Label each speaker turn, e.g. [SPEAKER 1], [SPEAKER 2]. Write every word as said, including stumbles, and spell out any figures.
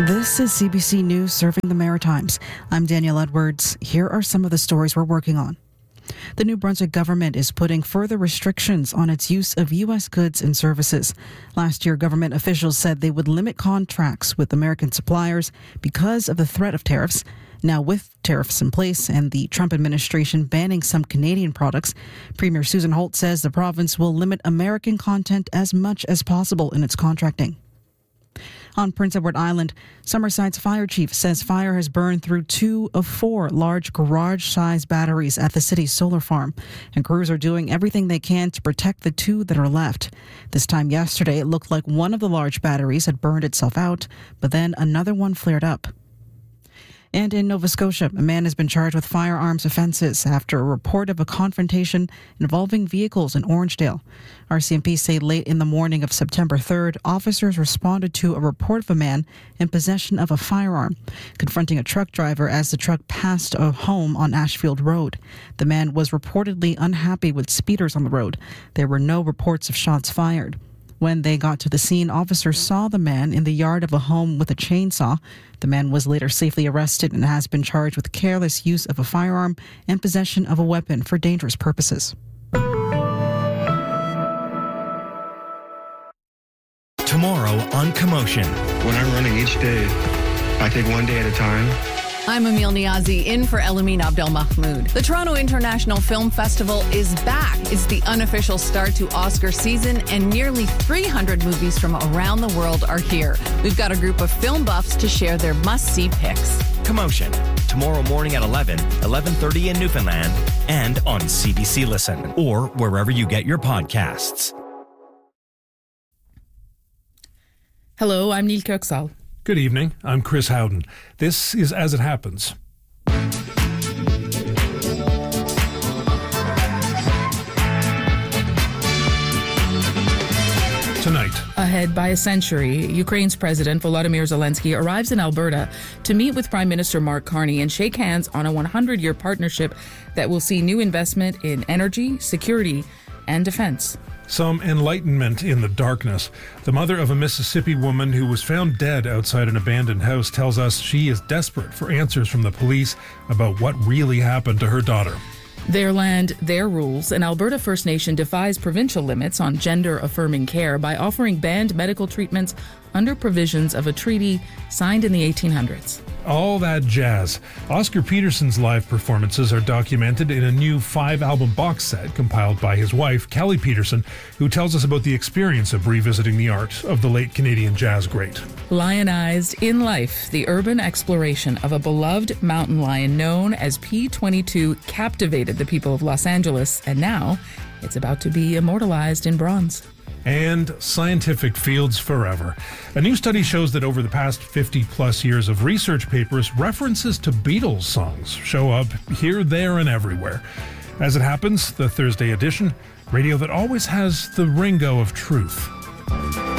[SPEAKER 1] This is C B C News serving the Maritimes. I'm Danielle Edwards. Here are some of the stories we're working on. The New Brunswick government is putting further restrictions on its use of U S goods and services. Last year, government officials said they would limit contracts with American suppliers because of the threat of tariffs. Now, with tariffs in place and the Trump administration banning some Canadian products, Premier Susan Holt says the province will limit American content as much as possible in its contracting. On Prince Edward Island, Summerside's fire chief says fire has burned through two of four large garage-sized batteries at the city's solar farm, and crews are doing everything they can to protect the two that are left. This time yesterday, it looked like one of the large batteries had burned itself out, but then another one flared up. And in Nova Scotia, a man has been charged with firearms offences after a report of a confrontation involving vehicles in Orangedale. R C M P say late in the morning of September third, officers responded to a report of a man in possession of a firearm, confronting a truck driver as the truck passed a home on Ashfield Road. The man was reportedly unhappy with speeders on the road. There were no reports of shots fired. When they got to the scene, officers saw the man in the yard of a home with a chainsaw. The man was later safely arrested and has been charged with careless use of a firearm and possession of a weapon for dangerous purposes.
[SPEAKER 2] Tomorrow on Commotion.
[SPEAKER 3] When I'm running each day, I take one day at a time.
[SPEAKER 4] I'm Emil Niazi, in for Elamin Abdelmahmoud. The Toronto International Film Festival is back. It's the unofficial start to Oscar season, and nearly three hundred movies from around the world are here. We've got a group of film buffs to share their must-see picks.
[SPEAKER 2] Commotion, tomorrow morning at eleven, eleven thirty in Newfoundland, and on C B C Listen, or wherever you get your podcasts.
[SPEAKER 5] Hello, I'm Neil Kirksall.
[SPEAKER 6] Good evening. I'm Chris Howden. This is As It Happens. Tonight.
[SPEAKER 5] Ahead by a century, Ukraine's President Volodymyr Zelensky arrives in Alberta to meet with Prime Minister Mark Carney and shake hands on a one hundred year partnership that will see new investment in energy, security, and defense.
[SPEAKER 6] Some enlightenment in the darkness. The mother of a Mississippi woman who was found dead outside an abandoned house tells us she is desperate for answers from the police about what really happened to her daughter.
[SPEAKER 5] Their land, their rules. An Alberta First Nation defies provincial limits on gender-affirming care by offering banned medical treatments under provisions of a treaty signed in the eighteen hundreds.
[SPEAKER 6] All that jazz. Oscar Peterson's live performances are documented in a new five-album box set compiled by his wife, Kelly Peterson, who tells us about the experience of revisiting the art of the late Canadian jazz great.
[SPEAKER 5] Lionized in Life, the urban exploration of a beloved mountain lion known as P twenty-two captivated the people of Los Angeles, and now it's about to be immortalized in bronze.
[SPEAKER 6] And scientific fields forever. A new study shows that over the past fifty plus years of research papers, references to Beatles songs show up here, there, and everywhere. As it happens, the Thursday edition, radio that always has the Ringo of truth.